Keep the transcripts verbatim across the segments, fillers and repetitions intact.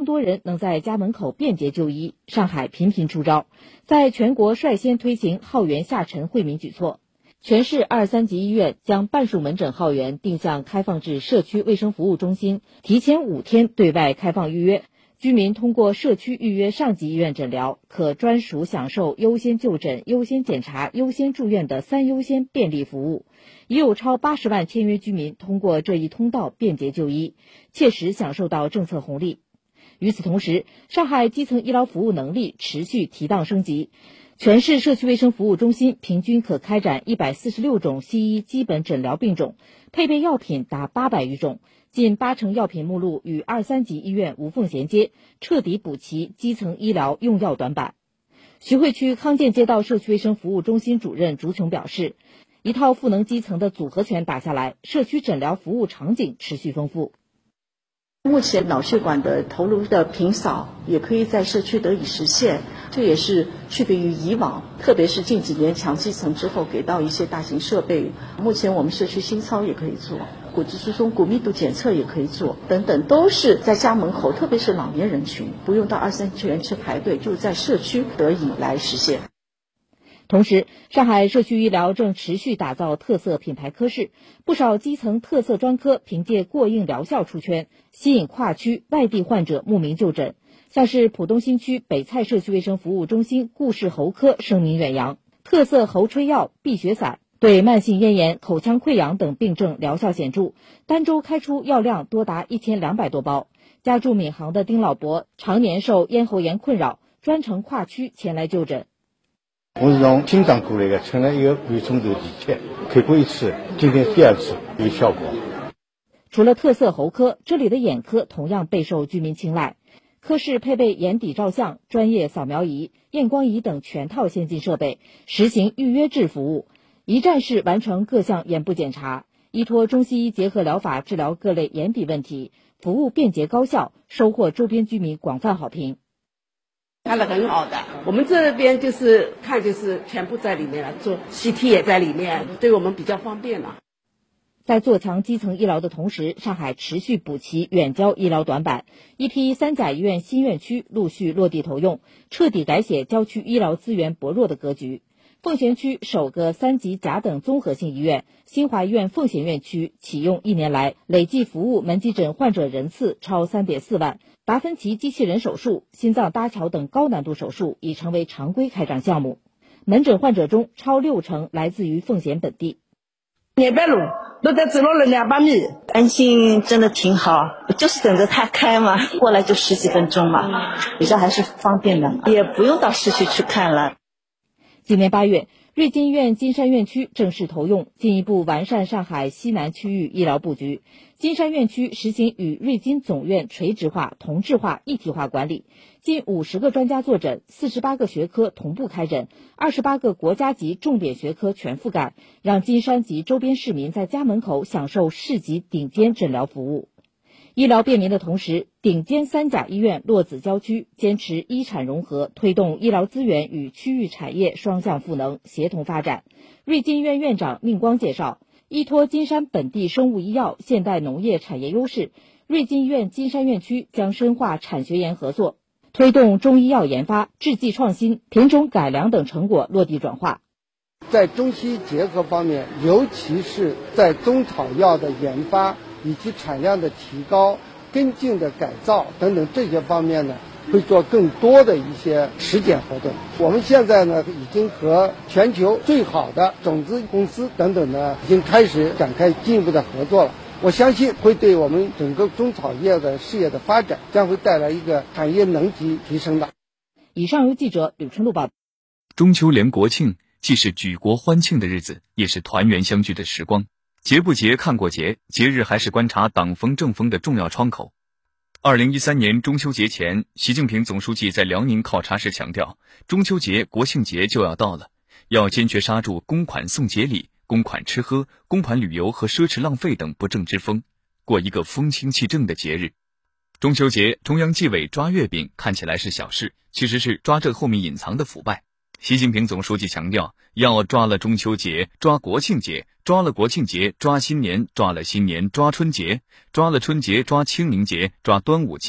多人能在家门口便捷就医，上海频频出招，在全国率先推行号源下沉惠民举措。全市二三级医院将半数门诊号源定向开放至社区卫生服务中心，提前五天对外开放预约。居民通过社区预约上级医院诊疗，可专属享受优先就诊、优先检查、优先住院的三优先便利服务。已有超八十万签约居民通过这一通道便捷就医，切实享受到政策红利。与此同时，上海基层医疗服务能力持续提档升级，全市社区卫生服务中心平均可开展一百四十六种西医基本诊疗病种，配备药品达八百余种，近八成药品目录与二三级医院无缝衔接，彻底补齐基层医疗用药短板。徐汇区康健街道社区卫生服务中心主任朱琼表示，一套赋能基层的组合拳打下来，社区诊疗服务场景持续丰富。 目前脑血管的头颅的平扫也可以在社区得以实现，这也是区别于以往，特别是近几年强基层之后给到一些大型设备。目前我们社区心操也可以做，骨质疏松、骨密度检测也可以做，等等，都是在家门口，特别是老年人群，不用到二三线去排队，就在社区得以来实现。 同时，上海社区医疗正持续打造特色品牌科室，不少基层特色专科凭借过硬疗效出圈，吸引跨区外地患者慕名就诊。像是浦东新区北蔡社区卫生服务中心顾氏喉科声名远扬，特色喉吹药、避血散对慢性咽炎、口腔溃疡等病症疗效显著，单周开出药量多达一千两百多包。家住闵行的丁老伯常年受咽喉炎困扰，专程跨区前来就诊。 我是从青藏过来的，乘了一个胃中头地铁，开过一次，今天第二次有效果。 除了特色喉科，这里的眼科同样备受居民青睐。科室配备眼底照相、专业扫描仪、验光仪等全套先进设备，实行预约制服务，一站式完成各项眼部检查，依托中西医结合疗法治疗各类眼底问题，服务便捷高效，收获周边居民广泛好评。 看得很好的，我们这边就是看就是全部在里面了，做 C T 也在里面，对我们比较方便了。 在做强基层医疗的同时，上海持续补齐远郊医疗短板，一批三甲医院新院区陆续落地投用，彻底改写郊区医疗资源薄弱的格局。奉贤区首个三级甲等综合性医院新华医院奉贤院区启用一年来，累计服务门急诊患者人次超 三点四万，达芬奇机器人手术、心脏搭桥等高难度手术已成为常规开展项目。门诊患者中超六成来自于奉贤本地。 两百路都得走了两百米， 安心真的挺好，就是等着它开嘛，过来就十几分钟嘛，比较还是方便的，也不用到市区去看了。 今年八月，瑞金医院金山院区正式投用，进一步完善上海西南区域医疗布局。金山院区实行与瑞金总院垂直化、同质化、一体化管理，近五十个专家坐诊，四十八个学科同步开诊，二十八个国家级重点学科全覆盖，让金山及周边市民在家门口享受市级顶尖诊疗服务。医疗便民的同时，顶尖三甲医院落子郊区，坚持医产融合，推动医疗资源与区域产业双向赋能、协同发展。瑞金医院院长宁光介绍，依托金山本地生物医药、现代农业产业优势，瑞金医院金山院区将深化产学研合作，推动中医药研发、制剂创新、品种改良等成果落地转化。 在中西医结合方面，尤其是在中草药的研发以及产量的提高、跟进的改造等等这些方面呢，会做更多的一些实践活动。我们现在呢，已经和全球最好的种子公司等等呢，已经开始展开进一步的合作了。我相信会对我们整个中草药的事业的发展，将会带来一个产业能级提升的。 以上由记者吕春露报道。 中秋连国庆既是举国欢庆的日子，也是团圆相聚的时光。节不节看过节，节日还是观察党风政风的重要窗口。二零一三年中秋节前，习近平总书记在辽宁考察时强调，中秋节、国庆节就要到了，要坚决刹住公款送节礼、公款吃喝、公款旅游和奢侈浪费等不正之风，过一个风清气正的节日。中秋节，中央纪委抓月饼看起来是小事，其实是抓这后面隐藏的腐败。习近平总书记强调，要抓了中秋节，抓国庆节，抓了国庆节，抓新年，抓了新年，抓春节，抓了春节，抓清明节，抓端午节，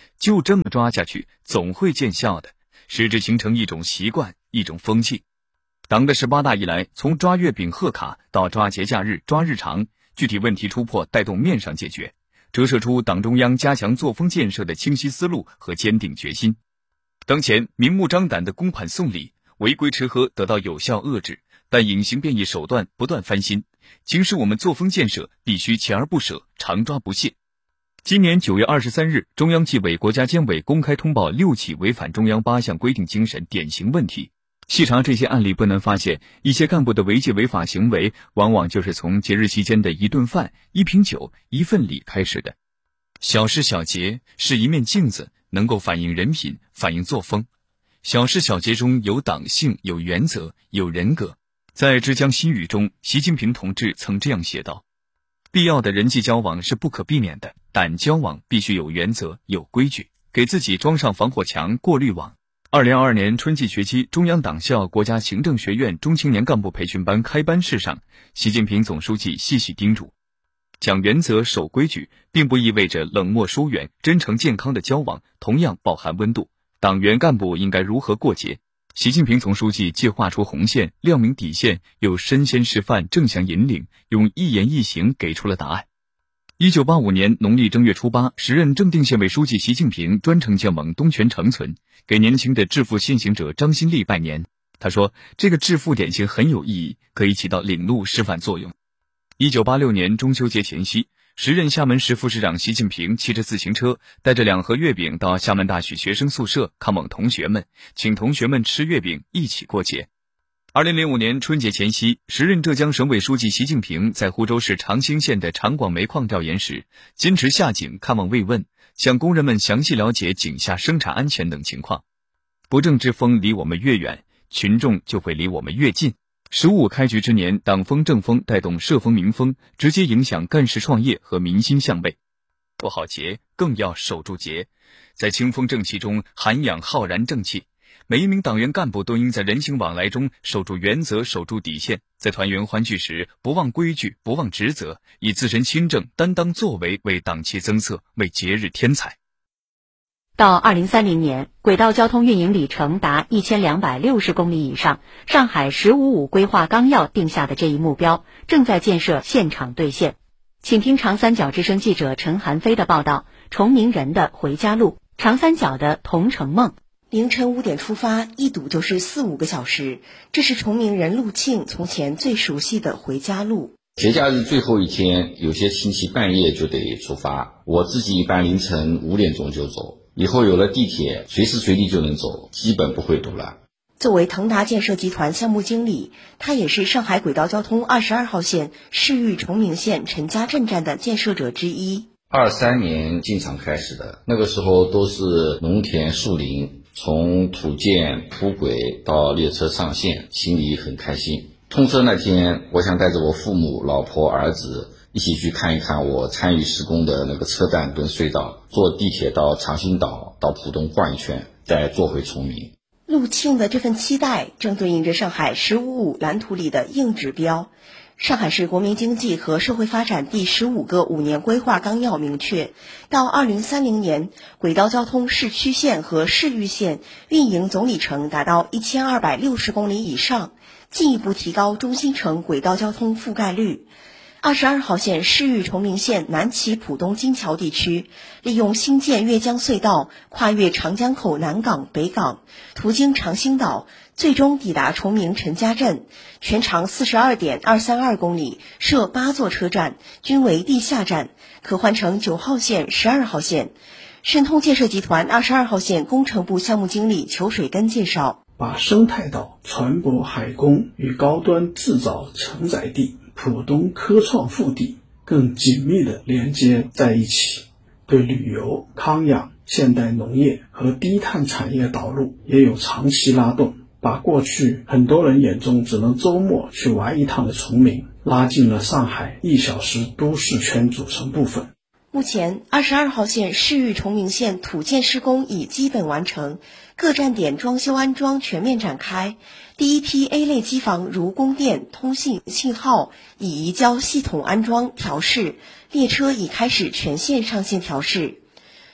就这么抓下去，总会见效的，使之形成一种习惯，一种风气。党的十八大以来，从抓月饼贺卡到抓节假日、抓日常，具体问题突破带动面上解决，折射出党中央加强作风建设的清晰思路和坚定决心。当前明目张胆的公款送礼、违规吃喝得到有效遏制，但隐形变异手段不断翻新，警示我们作风建设必须锲而不舍，常抓不懈。今年九月二十三日，中央纪委国家监委公开通报六起违反中央八项规定精神典型问题。细查这些案例，不难发现，一些干部的违纪违法行为，往往就是从节日期间的一顿饭、一瓶酒、一份礼开始的。小事小节是一面镜子，能够反映人品，反映作风。小事小节中有党性，有原则，有人格。在《之江新语》中，习近平同志曾这样写道：必要的人际交往是不可避免的，但交往必须有原则、有规矩，给自己装上防火墙、过滤网。二零二二年春季学期，中央党校国家行政学院中青年干部培训班开班式上，习近平总书记细细叮嘱：讲原则、守规矩，并不意味着冷漠疏远，真诚健康的交往同样饱含温度。党员干部应该如何过节？习近平总书记既画出红线，亮明底线，又身先示范，正向引领，用一言一行给出了答案。一九八五年农历正月初八，时任正定县委书记习近平专程前往东泉长存，给年轻的致富先行者张新立拜年。他说，这个致富典型很有意义，可以起到领路示范作用。一九八六年中秋节前夕，时任厦门市副市长习近平骑着自行车，带着两盒月饼到厦门大学学生宿舍看望同学们，请同学们吃月饼，一起过节。二零零五年春节前夕，时任浙江省委书记习近平在湖州市长兴县的长广煤矿调研时，坚持下井看望慰问，向工人们详细了解井下生产安全等情况。不正之风离我们越远，群众就会离我们越近。十五开局之年，党风政风带动社风民风，直接影响干事创业和民心向背。过好节，更要守住节，在清风正气中涵养浩然正气。每一名党员干部都应在人情往来中守住原则，守住底线，在团圆欢聚时不忘规矩，不忘职责，以自身亲政担当作为为党旗增色，为节日添彩。 到二零三零年，轨道交通运营里程达一千两百六十公里以上，上海十五五规划纲要定下的这一目标正在建设现场兑现。请听长三角之声记者陈寒飞的报道：崇明人的回家路，长三角的同城梦。 凌晨五点出发，一堵就是四五个小时，这是崇明人陆庆从前最熟悉的回家路。 节假日最后一天，有些亲戚半夜就得出发，我自己一般凌晨五点钟就走。以后有了地铁，随时随地就能走，基本不会堵了。 作为腾达建设集团项目经理，他也是上海轨道交通二十二号线市域崇明县陈家镇站的建设者之一。 二三年进场开始的，那个时候都是农田树林，从土建铺轨到列车上线，心里很开心。通车那天，我想带着我父母、老婆、儿子一起去看一看我参与施工的那个车站跟隧道，坐地铁到长兴岛，到浦东逛一圈，再坐回崇明。 陆庆的这份期待正对应着上海十五五蓝图里的硬指标。上海市国民经济和社会发展第十五个五年规划纲要明确，到二零三零年，轨道交通市区线和市域线运营总里程达到一千二百六十公里以上，进一步提高中心城轨道交通覆盖率。二十二号线市域崇明县南起浦东金桥地区，利用新建越江隧道跨越长江口南港、北港，途经长兴岛，最终抵达崇明陈家镇，全长 四十二点二三二公里，设八座车站，均为地下站，可换乘九号线、十二号线。申通建设集团二十二号线工程部项目经理裘水根介绍， 把生态岛、船舶海工与高端制造承载地浦东科创腹地更紧密地连接在一起，对旅游、康养、现代农业和低碳产业导入也有长期拉动，把过去很多人眼中只能周末去玩一趟的崇明拉进了上海一小时都市圈组成部分。 目前二十二号线市域崇明线土建施工已基本完成，各站点装修安装全面展开。第一批 A 类机房如供电、通信、信号已移交系统安装调试，列车已开始全线上线调试。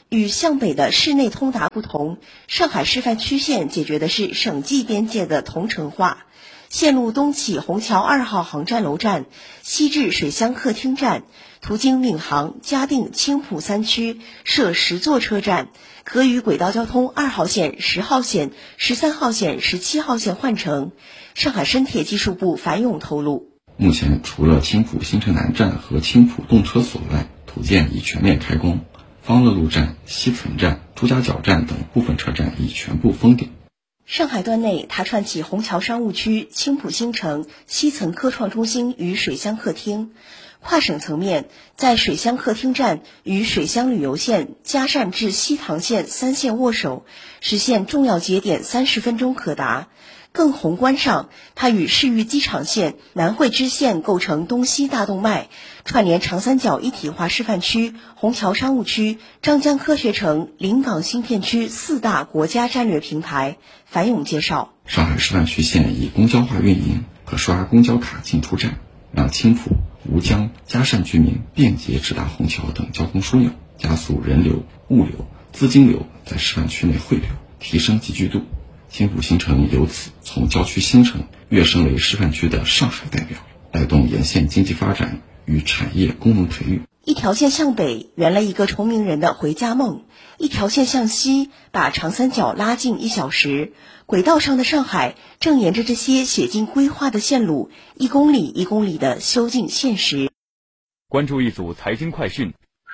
与向北的市内通达不同，上海示范区线解决的是省际边界的同城化。线路东起虹桥二号航站楼站，西至水乡客厅站，途经闵行、嘉定、青浦三区，设十座车站，可与轨道交通二号线、十号线、十三号线、十七号线换乘。上海深铁技术部樊勇透露， 目前除了青浦新城南站和青浦动车所外，土建已全面开工，方乐路站、西存站、朱家角站等部分车站已全部封顶。 上海段内，它串起虹桥商务区、青浦新城、西层科创中心与水乡客厅。跨省层面，在水乡客厅站与水乡旅游线、嘉善至西塘线三线握手，实现重要节点三十分钟可达。更宏观上，它与市域机场线、南汇支线构成东西大动脉，串联长三角一体化示范区、虹桥商务区、张江科学城、临港新片区四大国家战略平台。樊勇介绍， 上海示范区线以公交化运营，可刷公交卡进出站，让青浦、吴江、嘉善居民便捷直达虹桥等交通枢纽，加速人流、物流、资金流在示范区内汇流，提升集聚度。青浦新城由此从郊区新城跃升为示范区的上海代表，带动沿线经济发展与产业功能培育。 一条线向北圆了一个崇明人的回家梦，一条线向西把长三角拉近一小时。轨道上的上海正沿着这些写进规划的线路，一公里一公里地修进现实。 关注一组财经快讯。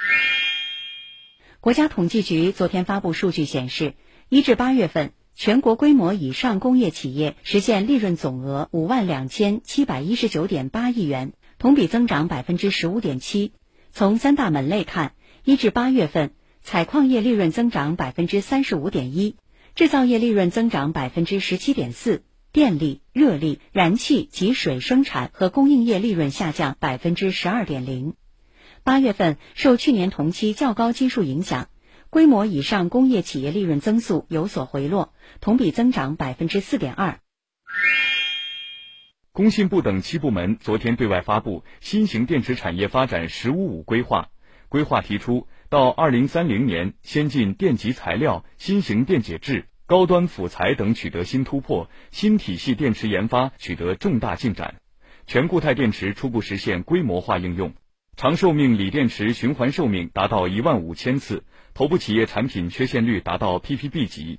国家统计局昨天发布数据显示，一至八月份全国规模以上工业企业实现利润总额五万两千七百一十九点八亿元，同比增长百分之十五点七。从三大门类看，一至八月份，采矿业利润增长百分之三十五点一，制造业利润增长百分之十七点四，电力、热力、燃气及水生产和供应业利润下降百分之十二点零。八月份受去年同期较高基数影响，规模以上工业企业利润增速有所回落，同比增长百分之四点二。 工信部等七部门昨天对外发布新型电池产业发展“十五五”规划。规划提出，到二零三零年，先进电极材料、新型电解质、高端辅材等取得新突破，新体系电池研发取得重大进展，全固态电池初步实现规模化应用，长寿命锂电池循环寿命达到一万五千次，头部企业产品缺陷率达到 P P B 级。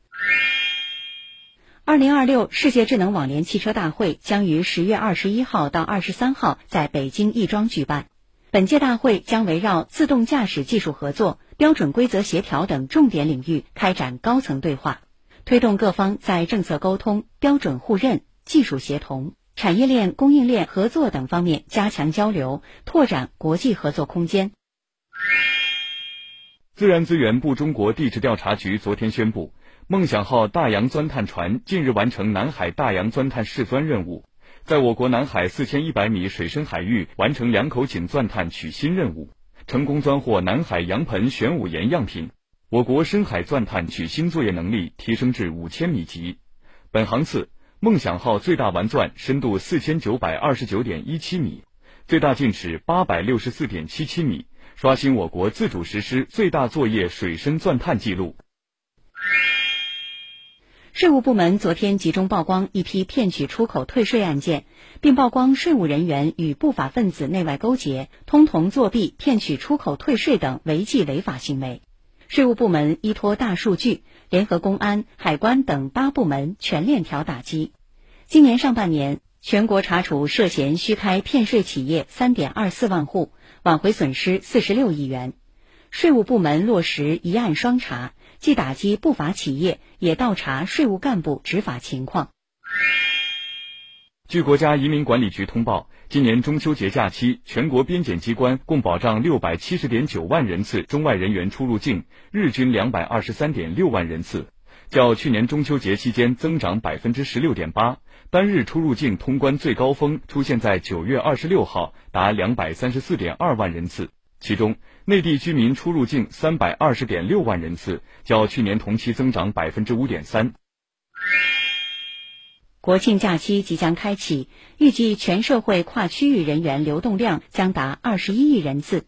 二零二六世界智能网联汽车大会将于十月二十一号到二十三号在北京亦庄举办。本届大会将围绕自动驾驶技术合作、标准规则协调等重点领域开展高层对话，推动各方在政策沟通、标准互认、技术协同、产业链、供应链合作等方面加强交流，拓展国际合作空间。 自然资源部中国地质调查局昨天宣布，梦想号大洋钻探船近日完成南海大洋钻探试钻任务，在我国南海四千一百米水深海域完成两口井钻探取芯任务，成功钻获南海洋盆玄武岩样品。我国深海钻探取芯作业能力提升至五千米级。本航次，梦想号最大完钻深度四千九百二十九点一七米，最大进尺八百六十四点七七米，刷新我国自主实施最大作业水深钻探记录。 税务部门昨天集中曝光一批骗取出口退税案件，并曝光税务人员与不法分子内外勾结，通同作弊、骗取出口退税等违纪违法行为。税务部门依托大数据，联合公安、海关等八部门全链条打击。今年上半年，全国查处涉嫌虚开骗税企业 三点二四万户，挽回损失四十六亿元。税务部门落实一案双查，既打击不法企业，也倒查税务干部执法情况。 据国家移民管理局通报，今年中秋节假期，全国边检机关共保障 六百七十点九万人次中外人员出入境，日均 两百二十三点六万人次，较去年中秋节期间增长 百分之十六点八。单日出入境通关最高峰出现在九月二十六号，达 两百三十四点二万人次。其中，内地居民出入境 三百二十点六万人次，较去年同期增长 百分之五点三。 国庆假期即将开启，预计全社会跨区域人员流动量将达二十一亿人次。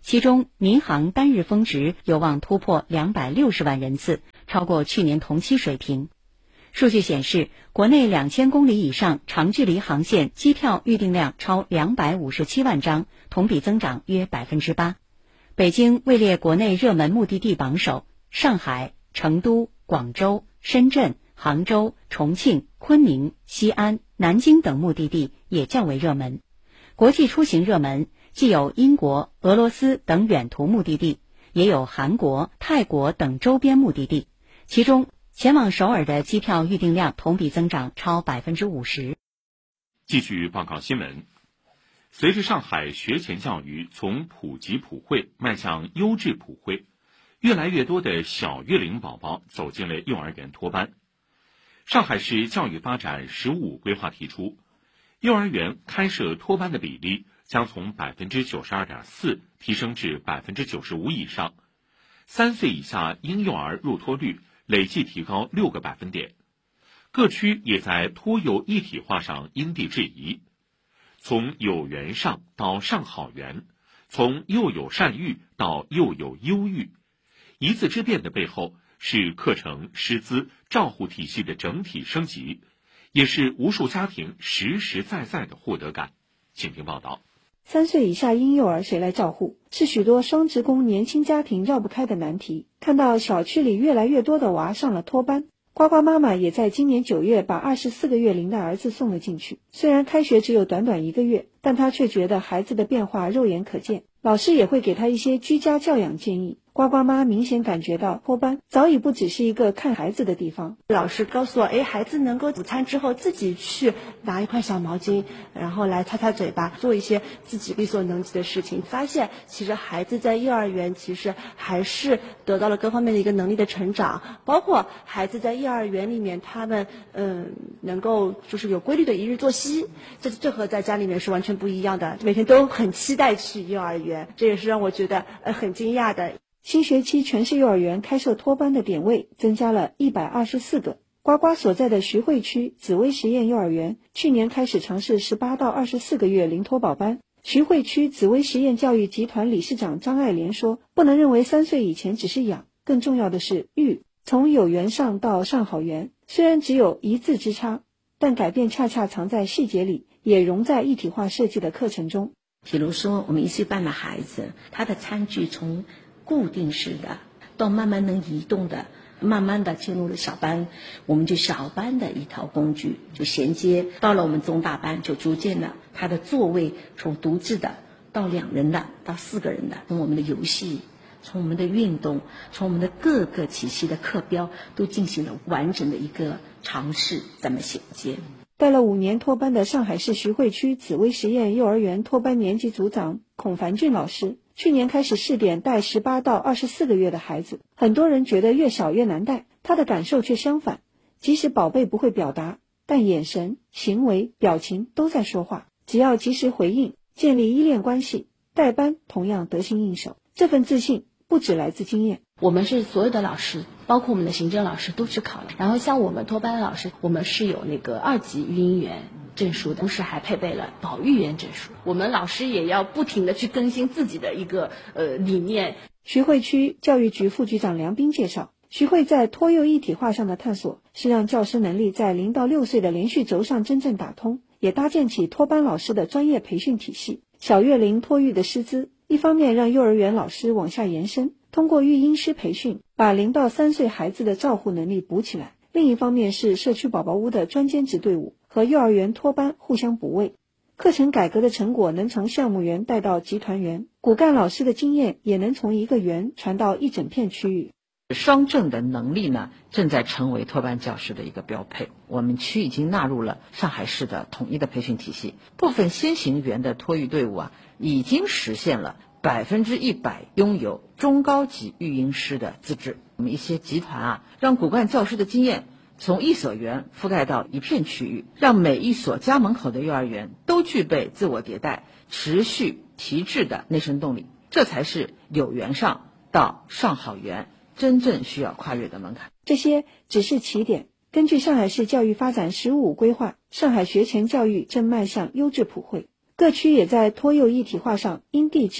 其中民航单日峰值有望突破两百六十万人次，超过去年同期水平。数据显示，国内两千公里以上长距离航线机票预订量超两百五十七万张，同比增长约百分之八。北京位列国内热门目的地榜首，上海、成都、广州、深圳、杭州、重庆、昆明、西安、南京等目的地也较为热门。国际出行热门既有英国、俄罗斯等远途目的地，也有韩国、泰国等周边目的地，其中前往首尔的机票预订量同比增长超百分之五十。 继续报告新闻。随着上海学前教育从普及普惠迈向优质普惠，越来越多的小月龄宝宝走进了幼儿园托班。上海市教育发展“十五五”规划提出，幼儿园开设托班的比例将从百分之九十二点四提升至百分之九十五以上，三岁以下婴幼儿入托率累计提高六个百分点。各区也在托幼一体化上因地制宜，从有园上到上好园，从幼有善育到幼有优育。一字之变的背后是课程、师资、照护体系的整体升级，也是无数家庭实实在在的获得感。请听报道。 三岁以下婴幼儿谁来照护，是许多双职工年轻家庭绕不开的难题。看到小区里越来越多的娃上了托班，呱呱妈妈也在今年九月把二十四个月龄的儿子送了进去。虽然开学只有短短一个月，但他却觉得孩子的变化肉眼可见，老师也会给他一些居家教养建议。呱呱妈明显感觉到托班早已不只是一个看孩子的地方。 老师告诉我，哎，孩子能够午餐之后自己去拿一块小毛巾，然后来擦擦嘴巴，做一些自己力所能及的事情。发现其实孩子在幼儿园其实还是得到了各方面的一个能力的成长，包括孩子在幼儿园里面他们嗯能够就是有规律的一日作息，这这和在家里面是完全不一样的，每天都很期待去幼儿园，这也是让我觉得呃很惊讶的。 新学期全市幼儿园开设托班的点位增加了一百二十四个。呱呱所在的徐汇区紫薇实验幼儿园去年开始尝试十八到二十四个月零托保班。徐汇区紫薇实验教育集团理事长张爱莲说，不能认为三岁以前只是养，更重要的是育。从有园上到上好园，虽然只有一字之差，但改变恰恰藏在细节里，也融在一体化设计的课程中。 比如说我们一岁半的孩子，他的餐具从固定式的到慢慢能移动的，慢慢的进入了小班，我们就小班的一套工具就衔接到了我们中大班，就逐渐的他的座位从独自的到两人的到四个人的，从我们的游戏，从我们的运动，从我们的各个体系的课标都进行了完整的一个尝试，怎么衔接。 带了五年托班的上海市徐汇区紫薇实验幼儿园托班年级组长孔凡俊老师，去年开始试点带十八到二十四个月的孩子，很多人觉得越小越难带，他的感受却相反。即使宝贝不会表达，但眼神、行为、表情都在说话，只要及时回应，建立依恋关系，带班同样得心应手。这份自信不只来自经验。 我们是所有的老师，包括我们的行政老师都去考了，然后像我们托班的老师，我们是有那个二级育婴员证书的，同时还配备了保育员证书。我们老师也要不停的去更新自己的一个呃理念。 徐汇区教育局副局长梁斌介绍，徐汇在托幼一体化上的探索，是让教师能力在零到六岁的连续轴上真正打通，也搭建起托班老师的专业培训体系。小月龄托育的师资，一方面让幼儿园老师往下延伸，通过育婴师培训，把零到三岁孩子的照护能力补起来；另一方面是社区宝宝屋的专兼职队伍和幼儿园托班互相补位。课程改革的成果能从项目园带到集团园，骨干老师的经验也能从一个园传到一整片区域。 双证的能力呢，正在成为托班教师的一个标配。我们区已经纳入了上海市的统一的培训体系，部分先行园的托育队伍啊，已经实现了百分之一百拥有中高级育婴师的资质。我们一些集团啊，让骨干教师的经验从一所园覆盖到一片区域，让每一所家门口的幼儿园都具备自我迭代、持续提质的内生动力。这才是有园上到上好园真正需要跨越的门槛。 这些只是起点。根据上海市教育发展“十五五”规划，上海学前教育正迈向优质普惠，各区也在托幼一体化上因地制宜，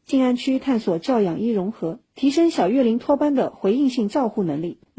静安区探索教养一融合，提升小月龄托班的回应性照护能力。